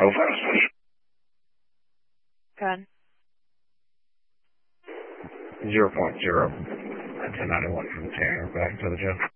Go ahead. 0.0. 1091 from the Tanner. Back to the gym.